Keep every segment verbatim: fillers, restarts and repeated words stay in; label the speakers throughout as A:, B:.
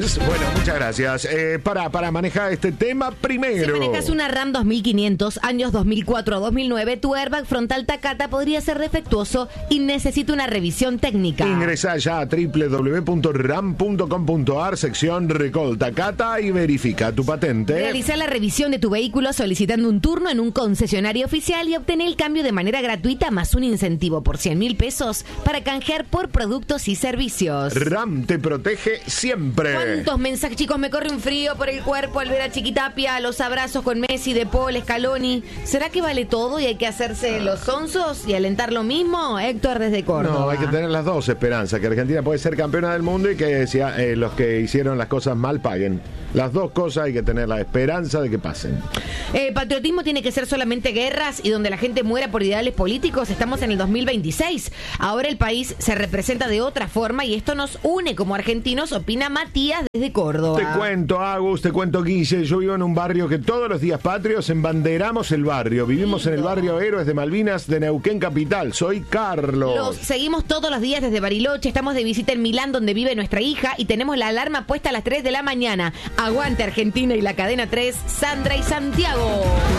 A: Edelweiss. Bueno, muchas gracias. Eh, para, para manejar este tema, primero.
B: Si manejas una RAM dos mil quinientos, años dos mil cuatro a dos mil nueve, tu airbag frontal Takata podría ser defectuoso y necesita una revisión técnica.
A: Ingresa ya a doble u doble u doble u punto ram punto com punto a r, sección Recall Takata, y verifica tu patente.
B: Realiza la revisión de tu vehículo solicitando un turno en un concesionario oficial y obtener el cambio de manera gratuita más un incentivo por cien mil pesos para canjear por productos y servicios.
A: RAM te protege siempre.
B: ¿Cuántos mensajes, chicos? Me corre un frío por el cuerpo al ver a Chiquitapia, los abrazos con Messi, De Paul, Scaloni. ¿Será que vale todo y hay que hacerse los sonsos y alentar lo mismo? Héctor desde Córdoba.
A: No, hay que tener las dos esperanzas, que Argentina puede ser campeona del mundo y que si, eh, los que hicieron las cosas mal paguen. Las dos cosas hay que tener la esperanza de que pasen.
B: El patriotismo tiene que ser solamente guerras y donde la gente muera por ideales políticos. Estamos en el dos mil veintiséis. Ahora el país se representa de otra forma y esto nos une como argentinos, opina Matías desde Córdoba.
A: Te cuento, Agus, te cuento, Guille. Yo vivo en un barrio que todos los días patrios embanderamos el barrio. Vivimos Lindo. En el barrio Héroes de Malvinas de Neuquén Capital. Soy Carlos.
B: Los seguimos todos los días desde Bariloche. Estamos de visita en Milán, donde vive nuestra hija, y tenemos la alarma puesta a las tres de la mañana. Aguante Argentina y la cadena tres, Sandra y Santiago.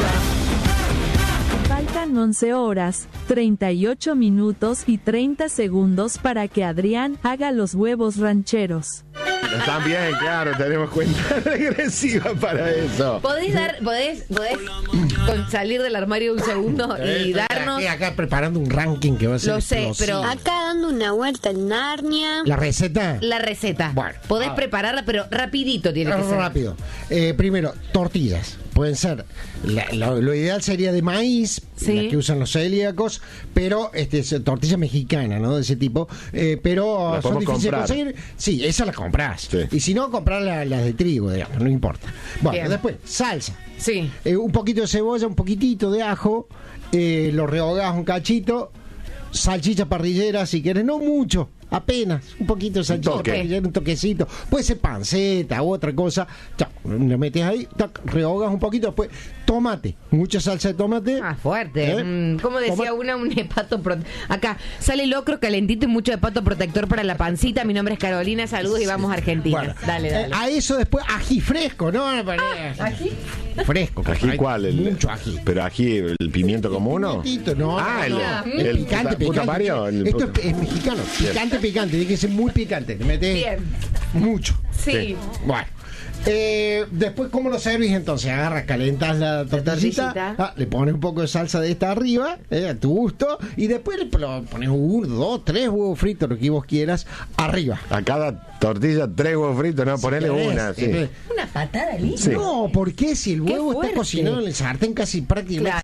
C: Faltan once horas, treinta y ocho minutos y treinta segundos para que Adrián haga los huevos rancheros.
A: También, claro, tenemos cuenta regresiva para eso.
B: ¿Podés dar, podés, podés con salir del armario un segundo y darnos?
D: Estoy acá preparando un ranking que va a ser
B: Lo sé,
D: explosivo.
B: pero
E: Acá dando una vuelta en Narnia.
D: ¿La receta?
B: La receta.
D: Bueno,
B: podés
D: ah,
B: prepararla, pero rapidito tiene que ser.
D: Rápido. Eh, primero, tortillas. Pueden ser, la, lo, lo ideal sería de maíz,
B: sí,
D: la que usan los celíacos, pero este es tortilla mexicana, ¿no? De ese tipo, eh, pero son difíciles de conseguir. Sí, esa la comprás. Sí. Y si no, comprar las la de trigo, digamos, no importa. Bueno, bien. Después, salsa.
B: Sí.
D: Eh, un poquito de cebolla, un poquitito de ajo, eh, lo rehogás un cachito, salchicha parrillera si quieres, no mucho. Apenas, un poquito de salchicha parrillera, un toquecito. Puede ser panceta u otra cosa. Tac, lo metes ahí, tac, rehogas un poquito. Después, tomate, mucha salsa de tomate.
B: Ah, fuerte.
D: ¿Eh?
B: Mm, como decía Toma- una, un hepato pro- acá sale locro calentito y mucho hepato protector para la pancita. Mi nombre es Carolina, saludos y vamos a Argentina.
D: Bueno,
B: dale, dale.
D: Eh, a eso después, ají fresco, ¿no?
B: Ah, ¿ají?
D: Fresco.
A: ¿Ají
D: hay
A: cuál? El,
D: mucho ají.
A: ¿Pero ají, el pimiento común o no?
D: No,
A: ah,
D: no,
A: el,
D: no.
A: el,
D: el picante,
A: puta,
D: picante.
A: Mario, el
D: Esto
A: puta.
D: es, es mexicano. Picante,
A: Bien.
D: picante. Tiene que ser muy picante. Le metes
B: Bien.
D: mucho.
B: Sí.
A: Sí.
D: Bueno. Eh, después, ¿cómo lo servís entonces? Agarras, calentas la tortillita,
B: tortillita.
D: Ah, le pones un poco de salsa de esta arriba, eh, a tu gusto, y después le pones uno, dos, tres huevos fritos, lo que vos quieras, arriba.
A: A cada tortilla, tres huevos fritos, no,
D: Si
A: ponele
D: querés,
A: una. Sí.
D: eh,
B: Una patada lindo.
A: Sí.
D: No, ¿por qué? Si el
B: Qué
D: huevo
B: fuerte.
D: está cocinado en el sartén casi prácticamente.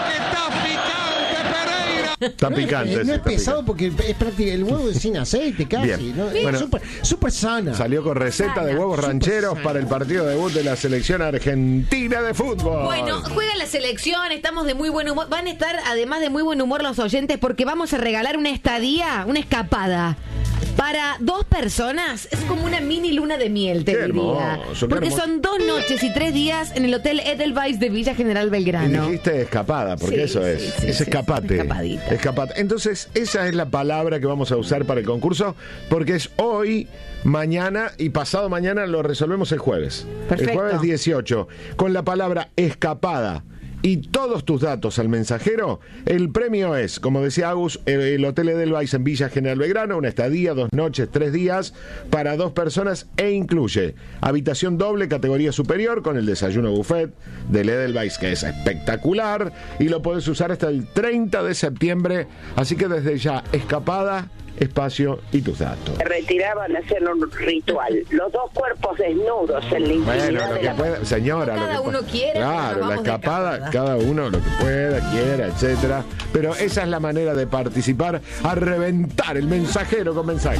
A: Está
D: No,
A: picante.
D: es, no
A: sí,
D: es
A: está
D: pesado
A: picante.
D: porque es prácticamente el huevo es sin aceite casi.
A: Bien.
D: ¿no?
A: Bueno,
D: Es súper super sana.
A: Salió con receta
B: Sana,
A: de huevos
D: súper
A: rancheros
D: sana.
A: para el partido debut de la selección argentina de fútbol.
B: Bueno, juega la selección, estamos de muy buen humor. Van a estar además de muy buen humor los oyentes porque vamos a regalar una estadía, una escapada. Para dos personas es como una mini luna de miel, te
A: Qué
B: diría.
A: hermoso, qué
B: Porque
A: hermoso.
B: son dos noches y tres días en el Hotel Edelweiss de Villa General
A: Y
B: Belgrano.
A: dijiste escapada, porque
B: Sí,
A: eso
B: sí,
A: es.
B: sí,
A: es
B: sí,
A: escapate.
B: una escapadita.
A: Escapate. Entonces, esa es la palabra que vamos a usar para el concurso, porque es hoy, mañana y pasado mañana lo resolvemos el jueves.
B: Perfecto.
A: El jueves dieciocho. Con la palabra escapada y todos tus datos al mensajero, el premio es, como decía Agus, el Hotel Edelweiss en Villa General Belgrano, una estadía, dos noches, tres días, para dos personas e incluye habitación doble, categoría superior, con el desayuno buffet del Edelweiss, que es espectacular, y lo podés usar hasta el treinta de septiembre, así que desde ya, escapada, espacio y tus datos.
F: Se retiraban a hacer un ritual. Los dos cuerpos desnudos en la intimidad
A: Bueno, lo
F: de
A: que
F: la...
A: pueda, señora.
B: Cada
A: lo que
B: uno
A: pueda.
B: quiere, pero
A: Claro,
B: nos
A: la
B: vamos de
A: escapada,
B: escapada.
A: cada uno lo que pueda, quiera, etcétera. Pero esa es la manera de participar, a reventar el mensajero con mensajes.